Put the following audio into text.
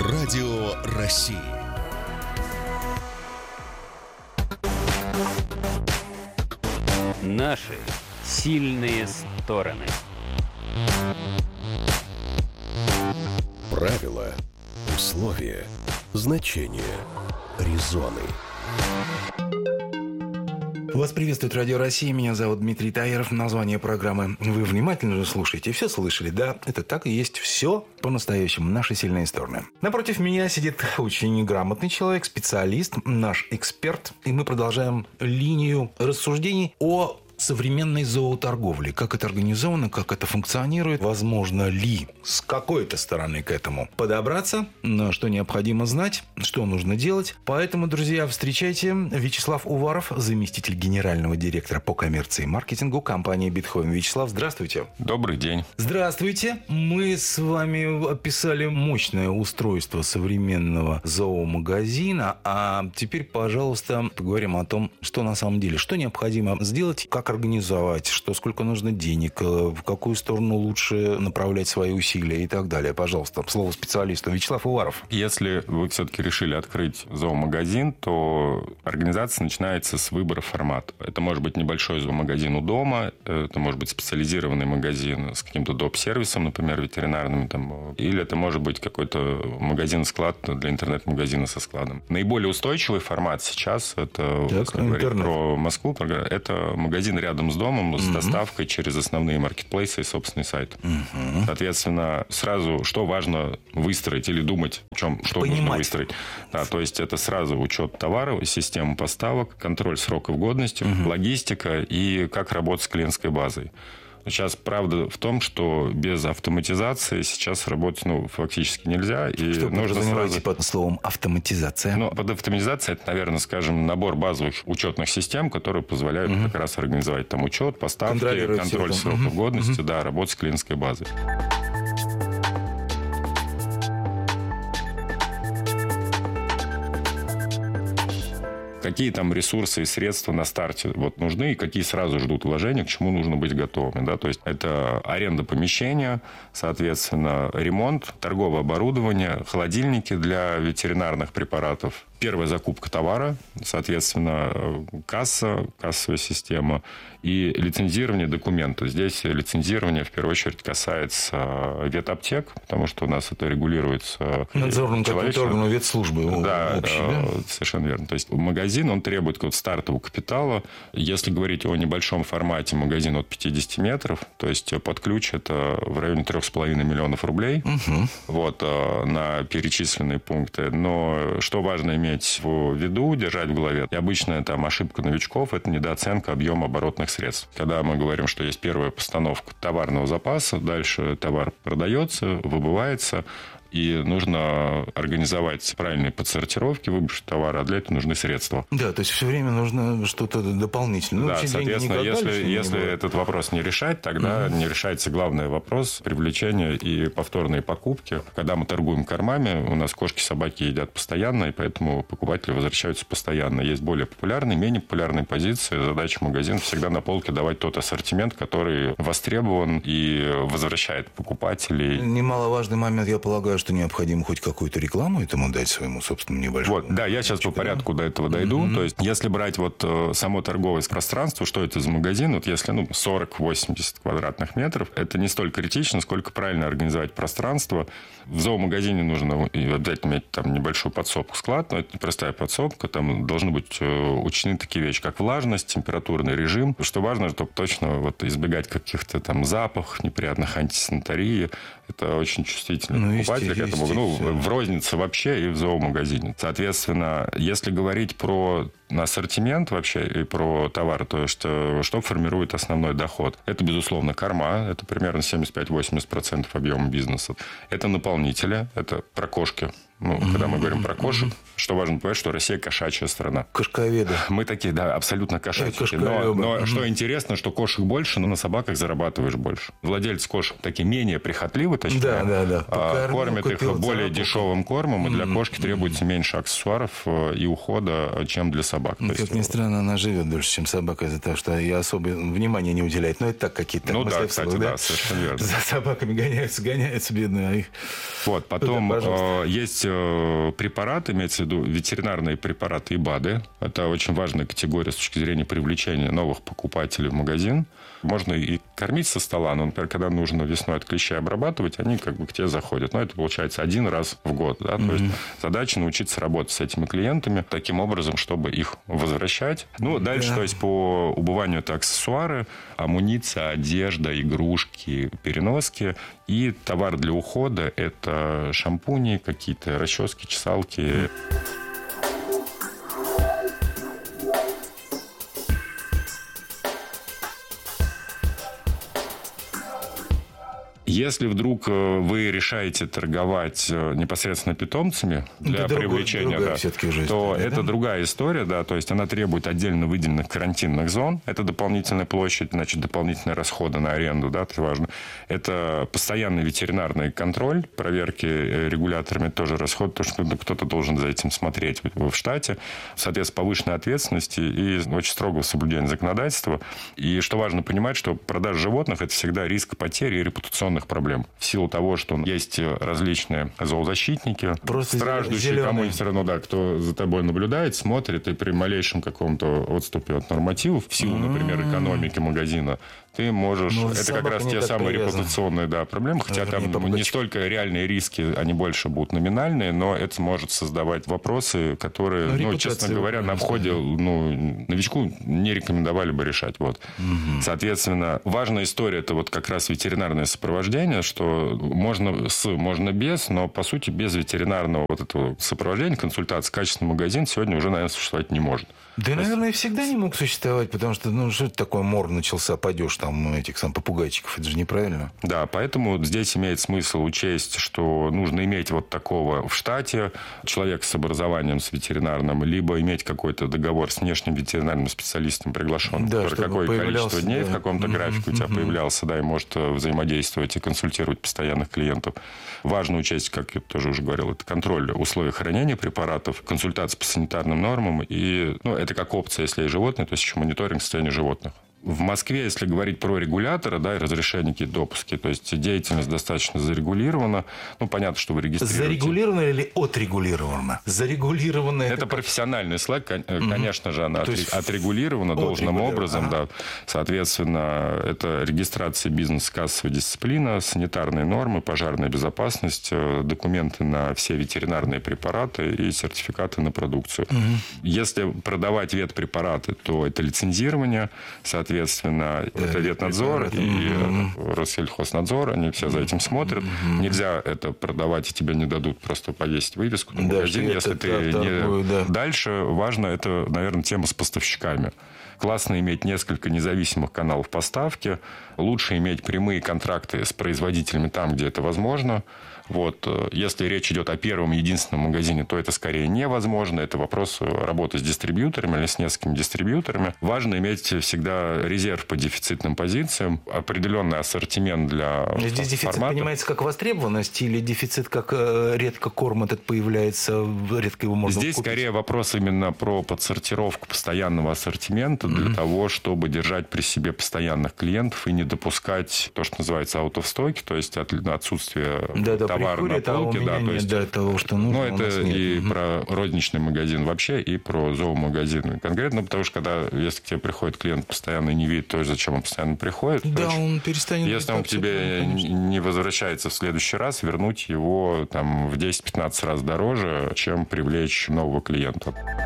Радио России. Наши сильные стороны. Правила, условия, значения, резоны. Вас приветствует Радио России. Меня зовут Дмитрий Таиров. Название программы вы внимательно слушаете. Все слышали, да? Это так и есть. Все по-настоящему. Наши сильные стороны. Напротив меня сидит очень грамотный человек, специалист, наш эксперт. И мы продолжаем линию рассуждений о современной зооторговли. Как это организовано, как это функционирует, возможно ли с какой-то стороны к этому подобраться, что необходимо знать, что нужно делать. Поэтому, друзья, встречайте Вячеслав Уваров, заместитель генерального директора по коммерции и маркетингу компании Bithoin. Вячеслав, здравствуйте. Добрый день. Здравствуйте. Мы с вами описали мощное устройство современного зоомагазина, а теперь, пожалуйста, поговорим о том, что на самом деле, что необходимо сделать, как организовать, что сколько нужно денег, в какую сторону лучше направлять свои усилия и так далее. Пожалуйста, слово специалисту. Вячеслав Уваров. Если вы все-таки решили открыть зоомагазин, то организация начинается с выбора формата. Это может быть небольшой зоомагазин у дома, это может быть специализированный магазин с каким-то доп-сервисом, например, ветеринарным, или это может быть какой-то магазин-склад для интернет-магазина со складом. Наиболее устойчивый формат сейчас, это, если говорить про Москву, это магазин рядом с домом с доставкой через основные маркетплейсы и собственный сайт. Соответственно, сразу что важно выстроить или думать, о чем, что нужно выстроить. Да, то есть это сразу учет товара, система поставок, контроль сроков годности, логистика и как работать с клиентской базой. Сейчас правда в том, что без автоматизации сейчас работать фактически нельзя. И что нужно подразумеваете под словом автоматизация? Под автоматизацией это, наверное, скажем, набор базовых учетных систем, которые позволяют как раз организовать там учет, поставки, контроль сроков годности, да, работать с клиентской базой. Какие там ресурсы и средства на старте нужны, и какие сразу ждут вложения, к чему нужно быть готовыми. Да? То есть это аренда помещения, соответственно, ремонт, торговое оборудование, холодильники для ветеринарных препаратов, первая закупка товара, соответственно, кассовая система и лицензирование документов. Здесь лицензирование в первую очередь касается ветаптек, потому что у нас это регулируется надзорным органом ветслужбы. Да, совершенно верно. То есть магазин, он требует какого-то стартового капитала. Если говорить о небольшом формате, магазин от 50 метров, то есть под ключ это в районе 3,5 миллионов рублей на перечисленные пункты. Но что важно иметь в виду, держать в голове. И обычная ошибка новичков – это недооценка объема оборотных средств. Когда мы говорим, что есть первая постановка товарного запаса, дальше товар продается, выбывается, и нужно организовать правильные подсортировки, выбор товара, а для этого нужны средства. Да, то есть все время нужно что-то дополнительное. Да, соответственно, если этот вопрос не решать, тогда не решается главный вопрос привлечения и повторной покупки. Когда мы торгуем кормами, у нас кошки, собаки едят постоянно, и поэтому покупатели возвращаются постоянно. Есть более популярные, менее популярные позиции. Задача магазина всегда на полке давать тот ассортимент, который востребован и возвращает покупателей. Немаловажный момент, я полагаю, что необходимо хоть какую-то рекламу этому дать своему собственному небольшому. Да, я сейчас по порядку до этого дойду. То есть, если брать само торговое пространство, что это за магазин, если 40-80 квадратных метров, это не столь критично, сколько правильно организовать пространство. В зоомагазине нужно обязательно иметь небольшую подсобку, склад, но это не простая подсобка, там должны быть учтены такие вещи, как влажность, температурный режим. Что важно, чтобы точно избегать каких-то запахов, неприятных антисанитарии. Это очень чувствительный покупатель к этому. В рознице вообще и в зоомагазине. Соответственно, если говорить про ассортимент вообще и про товар, то что формирует основной доход? Это, безусловно, корма. Это примерно 75-80% объема бизнеса. Это наполнители. Это про кошки. Когда мы говорим про кошек, что важно понимать, что Россия кошачья страна. Кошковеды. Мы такие, да, абсолютно кошачьи. Но что интересно, что кошек больше, но на собаках зарабатываешь больше. Владельцы кошек такие менее прихотливы, точнее, кормят их более дешевым кормом, и для кошки требуется меньше аксессуаров и ухода, чем для собак. собак. Как ни странно, она живет дольше, чем собака, из-за того, что я особо внимания не уделяет. Но это так какие-то Ну мысли да, вслух, кстати, да, совершенно верно. За собаками гоняются, бедные. А их... Вот, потом Да, есть препараты, имеется в виду ветеринарные препараты и БАДы. Это очень важная категория с точки зрения привлечения новых покупателей в магазин. Можно и кормить со стола, но, например, когда нужно весной от клещей обрабатывать, они как бы к тебе заходят. Но это получается один раз в год. Да? То есть задача научиться работать с этими клиентами таким образом, чтобы их возвращать. Ну, дальше, то есть по убыванию это аксессуары, амуниция, одежда, игрушки, переноски. И товар для ухода – это шампуни, какие-то расчески, чесалки. Если вдруг вы решаете торговать непосредственно питомцами для привлечения, то это другая история, да, то есть она требует отдельно выделенных карантинных зон, это дополнительная площадь, значит, дополнительные расходы на аренду, да, это важно. Это постоянный ветеринарный контроль, проверки регуляторами тоже расход, потому что кто-то должен за этим смотреть в штате, соответственно, повышенной ответственности и очень строгого соблюдения законодательства. И что важно понимать, что продажа животных – это всегда риск потери и репутационных проблем. В силу того, что есть различные зоозащитники, просто страждущие, кому все равно, да, кто за тобой наблюдает, смотрит, и при малейшем каком-то отступе от нормативов, в силу, например, экономики магазина, ты можешь... это как раз те самые репутационные проблемы, хотя там не столько реальные риски, они больше будут номинальные, но это может создавать вопросы, которые, честно говоря, на входе новичку не рекомендовали бы решать. Вот. Соответственно, важная история – это вот как раз ветеринарное сопровождение, что можно без, но, по сути, без ветеринарного вот этого сопровождения, консультации, качественный магазин сегодня уже, наверное, существовать не может. Да, наверное, и всегда не мог существовать, потому что, что это такое мор начался, падеж там этих попугайчиков, это же неправильно. Да, поэтому здесь имеет смысл учесть, что нужно иметь вот такого в штате человека с образованием, с ветеринарным, либо иметь какой-то договор с внешним ветеринарным специалистом приглашенным, который какое количество дней в каком-то графике у тебя появлялся, да, и может взаимодействовать и консультировать постоянных клиентов. Важно учесть, как я тоже уже говорил, это контроль условий хранения препаратов, консультация по санитарным нормам, и это как опция, если есть животные, то есть еще мониторинг состояния животных. В Москве, если говорить про регулятора, да, и разрешения какие-то допуски, то есть деятельность достаточно зарегулирована. Понятно, что вы регистрируете. Зарегулирована или отрегулирована? Зарегулирована. Это профессиональный слэк, конечно же, она отрегулирована должным образом, да. Соответственно, это регистрация бизнеса, кассовая дисциплина, санитарные нормы, пожарная безопасность, документы на все ветеринарные препараты и сертификаты на продукцию. Если продавать ветпрепараты, то это лицензирование, соответственно, это ветнадзор и Россельхознадзор, они все за этим смотрят. Нельзя это продавать, и тебе не дадут просто повесить вывеску на магазин, если ты не... Дальше важно, это, наверное, тема с поставщиками. Классно иметь несколько независимых каналов поставки. Лучше иметь прямые контракты с производителями там, где это возможно. Вот. Если речь идет о первом единственном магазине, то это скорее невозможно. Это вопрос работы с дистрибьюторами или с несколькими дистрибьюторами. Важно иметь всегда резерв по дефицитным позициям, определенный ассортимент для формата. Здесь дефицит понимается как востребованность или дефицит как редко корм этот появляется, редко его можно Здесь купить? Скорее вопрос именно про подсортировку постоянного ассортимента для того, чтобы держать при себе постоянных клиентов и не допускать то, что называется out of stock, то есть отсутствие товара на полке. Да, то есть того, что нужно. Это и про розничный магазин вообще, и про зоомагазин конкретно, потому что если к тебе приходит клиент постоянно и не видит то, зачем он постоянно приходит, он перестанет. Если он к тебе не возвращается в следующий раз, вернуть его в 10-15 раз дороже, чем привлечь нового клиента.